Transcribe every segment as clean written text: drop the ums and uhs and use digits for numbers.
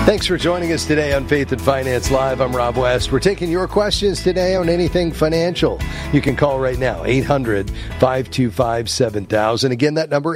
Thanks for joining us today on Faith and Finance Live. I'm Rob West. We're taking your questions today on anything financial. You can call right now, 800-525-7000. Again, that number,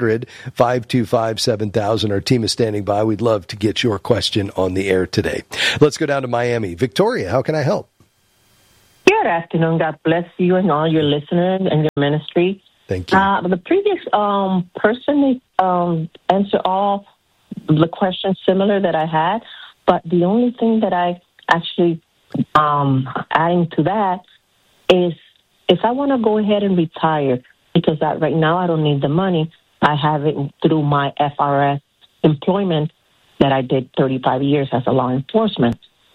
800-525-7000. Our team is standing by. We'd love to get your question on the air today. Let's go down to Miami. Victoria, how can I help? Good afternoon. God bless you and all your listeners and your ministry. Thank you. The previous person answered all the questions similar that I had, but the only thing that I actually adding to that is if I want to go ahead and retire, because right now I don't need the money, I have it through my FRS employment that I did 35 years as a law enforcement.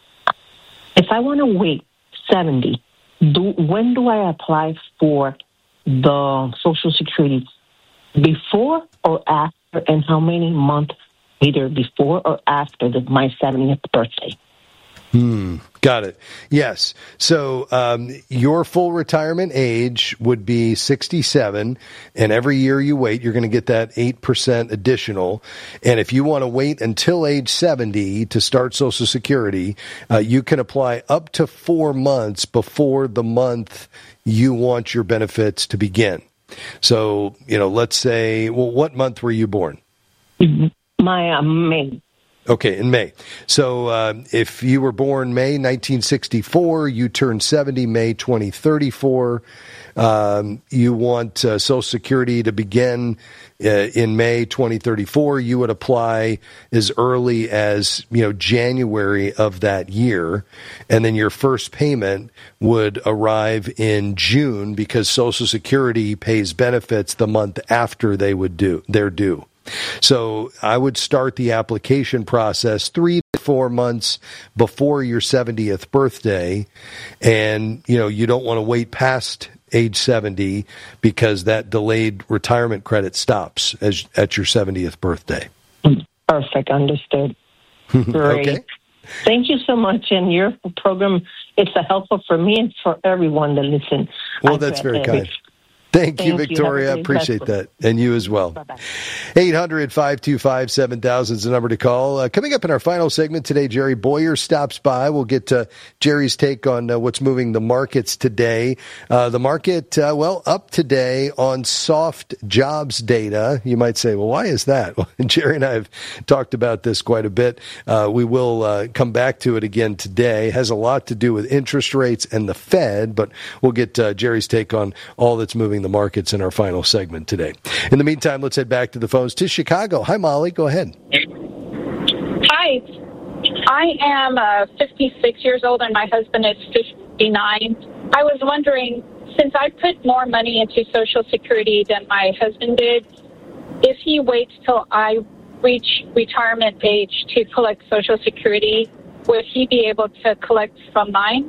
If I want to wait 70, when do I apply for the Social Security? Before or after, and how many months, either before or after my 70th birthday? Got it. Yes. So your full retirement age would be 67, and every year you wait, you're going to get that 8% additional. And if you want to wait until age 70 to start Social Security, you can apply up to 4 months before the month you want your benefits to begin. So, let's say, what month were you born? My May. Okay, in May. So if you were born May 1964, you turn 70 May 2034. You want Social Security to begin in May 2034. You would apply as early as January of that year, and then your first payment would arrive in June because Social Security pays benefits the month after they're due. So I would start the application process 3 to 4 months before your 70th birthday. And, you don't want to wait past age 70 because that delayed retirement credit stops at your 70th birthday. Perfect. Understood. Great. Okay. Thank you so much. And your program, it's helpful for me and for everyone to listen. Well, that's very kind. Thank you, Victoria. I appreciate that. And you as well. 800-525-7000 is the number to call. Coming up in our final segment today, Jerry Boyer stops by. We'll get Jerry's take on what's moving the markets today. The market, up today on soft jobs data. You might say, well, why is that? Well, Jerry and I have talked about this quite a bit. We will come back to it again today. It has a lot to do with interest rates and the Fed, but we'll get Jerry's take on all that's moving the markets in our final segment today. In the meantime, let's head back to the phones to Chicago. Hi, Molly. Go ahead. Hi. I am 56 years old and my husband is 59. I was wondering, since I put more money into Social Security than my husband did, if he waits till I reach retirement age to collect Social Security, would he be able to collect from mine?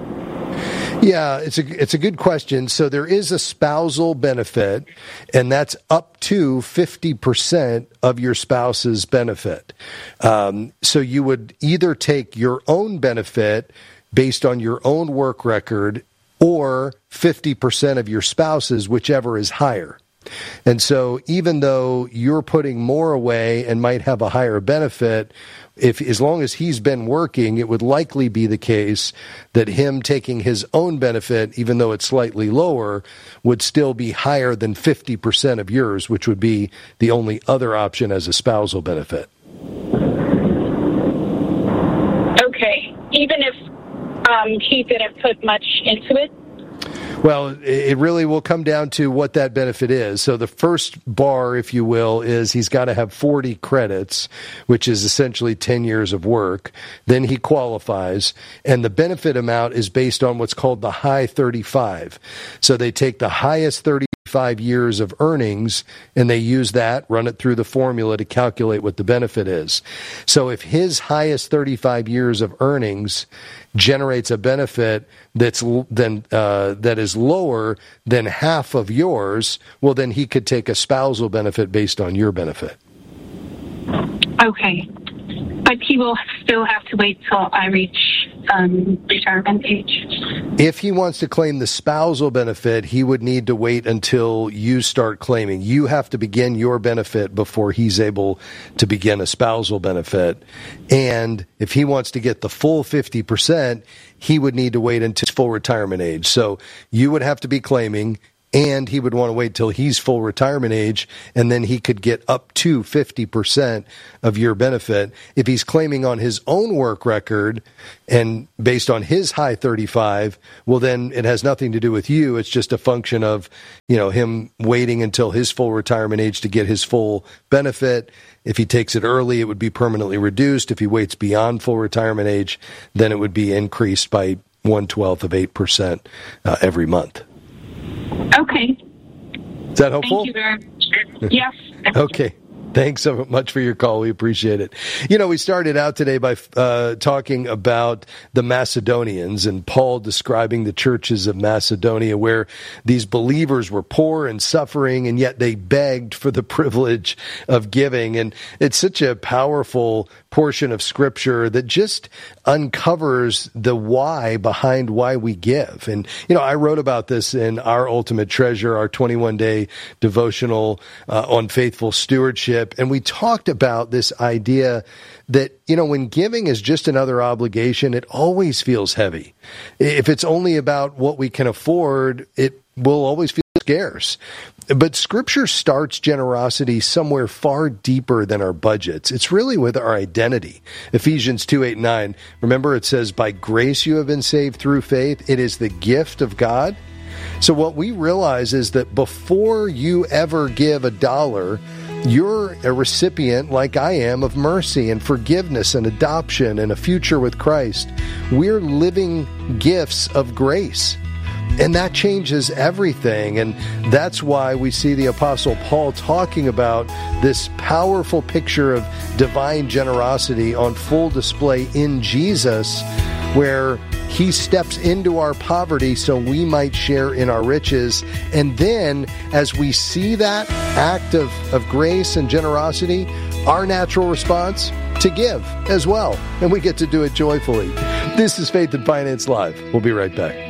Yeah, it's a good question. So there is a spousal benefit, and that's up to 50% of your spouse's benefit. So you would either take your own benefit based on your own work record or 50% of your spouse's, whichever is higher. And so even though you're putting more away and might have a higher benefit, as long as he's been working, it would likely be the case that him taking his own benefit, even though it's slightly lower, would still be higher than 50% of yours, which would be the only other option as a spousal benefit. Okay. Even if he didn't put much into it? Well, it really will come down to what that benefit is. So the first bar, if you will, is he's got to have 40 credits, which is essentially 10 years of work. Then he qualifies, and the benefit amount is based on what's called the high 35. So they take the highest 35 years of earnings, and they use that, run it through the formula to calculate what the benefit is. So if his highest 35 years of earnings generates a benefit that is lower than half of yours, well, then he could take a spousal benefit based on your benefit. Okay. But he will still have to wait till I reach retirement age. If he wants to claim the spousal benefit, he would need to wait until you start claiming. You have to begin your benefit before he's able to begin a spousal benefit. And if he wants to get the full 50%, he would need to wait until his full retirement age. So you would have to be claiming, and he would want to wait till he's full retirement age, and then he could get up to 50% of your benefit. If he's claiming on his own work record and based on his high 35, well, then it has nothing to do with you. It's just a function of, him waiting until his full retirement age to get his full benefit. If he takes it early, it would be permanently reduced. If he waits beyond full retirement age, then it would be increased by 1/12 of 8% every month. Okay. Is that helpful? Thank you very much. Yes. Okay. Thanks so much for your call. We appreciate it. We started out today by talking about the Macedonians and Paul describing the churches of Macedonia, where these believers were poor and suffering, and yet they begged for the privilege of giving. And it's such a powerful portion of Scripture that just uncovers the why behind why we give. And, I wrote about this in Our Ultimate Treasure, our 21-day devotional on faithful stewardship. And we talked about this idea that, when giving is just another obligation, it always feels heavy. If it's only about what we can afford, it will always feel scarce. But Scripture starts generosity somewhere far deeper than our budgets. It's really with our identity. Ephesians 2:8-9. Remember, it says, by grace you have been saved through faith. It is the gift of God. So what we realize is that before you ever give $1, you're a recipient, like I am, of mercy and forgiveness and adoption and a future with Christ. We're living gifts of grace. And that changes everything. And that's why we see the Apostle Paul talking about this powerful picture of divine generosity on full display in Jesus, where he steps into our poverty so we might share in our riches. And then as we see that act of grace and generosity, our natural response to give as well. And we get to do it joyfully. This is Faith and Finance Live. We'll be right back.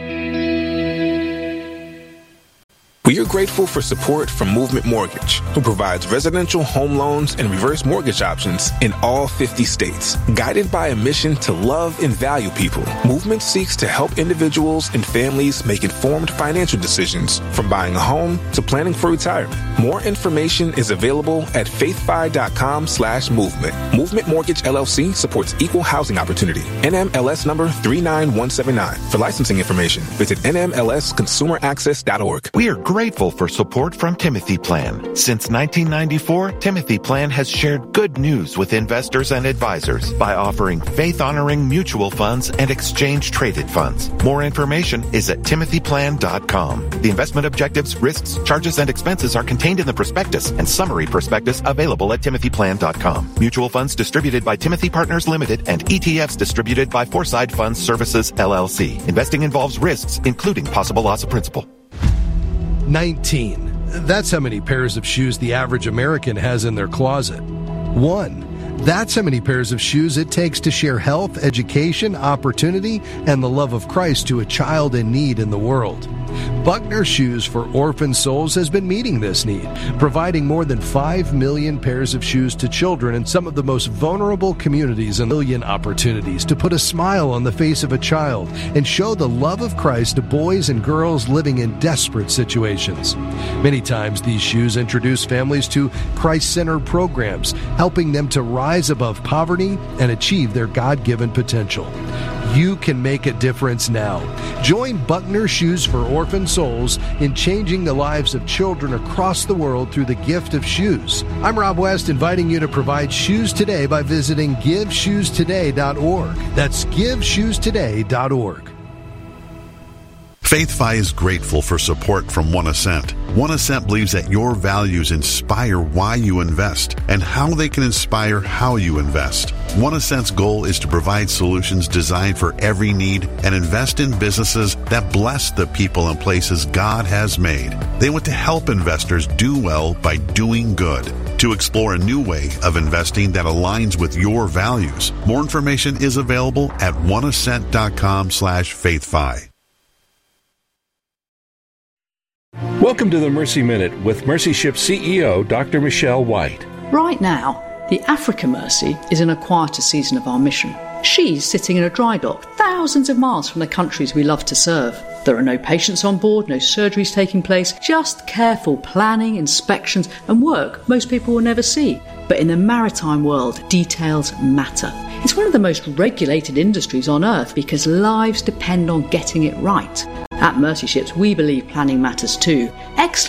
We are grateful for support from Movement Mortgage, who provides residential home loans and reverse mortgage options in all 50 states. Guided by a mission to love and value people, Movement seeks to help individuals and families make informed financial decisions, from buying a home to planning for retirement. More information is available at faithfi.com/movement. Movement Mortgage LLC supports equal housing opportunity. NMLS number 39179. For licensing information, visit nmlsconsumeraccess.org. We are grateful for support from Timothy Plan. Since 1994, Timothy Plan has shared good news with investors and advisors by offering faith-honoring mutual funds and exchange-traded funds. More information is at timothyplan.com. The investment objectives, risks, charges, and expenses are contained in the prospectus and summary prospectus available at timothyplan.com. Mutual funds distributed by Timothy Partners Limited and ETFs distributed by Foreside Funds Services, LLC. Investing involves risks, including possible loss of principal. 19. That's how many pairs of shoes the average American has in their closet. 1. That's how many pairs of shoes it takes to share health, education, opportunity, and the love of Christ to a child in need in the world. Buckner Shoes for Orphan Souls has been meeting this need, providing more than 5 million pairs of shoes to children in some of the most vulnerable communities and million opportunities to put a smile on the face of a child and show the love of Christ to boys and girls living in desperate situations. Many times these shoes introduce families to Christ-centered programs, helping them to rise above poverty and achieve their God-given potential. You can make a difference now. Join Buckner Shoes for Orphan Souls in changing the lives of children across the world through the gift of shoes. I'm Rob West, inviting you to provide shoes today by visiting GiveShoesToday.org. That's GiveShoesToday.org. FaithFi is grateful for support from One Ascent. One Ascent believes that your values inspire why you invest and how they can inspire how you invest. One Ascent's goal is to provide solutions designed for every need and invest in businesses that bless the people and places God has made. They want to help investors do well by doing good. To explore a new way of investing that aligns with your values, more information is available at oneascent.com/faithfi. Welcome to the Mercy Minute with Mercy Ship CEO Dr. Michelle White. Right now, the Africa Mercy is in a quieter season of our mission. She's sitting in a dry dock thousands of miles from the countries we love to serve. There are no patients on board, no surgeries taking place, just careful planning, inspections and work most people will never see. But in the maritime world, details matter. It's one of the most regulated industries on Earth because lives depend on getting it right. At Mercy Ships, we believe planning matters too. Excellent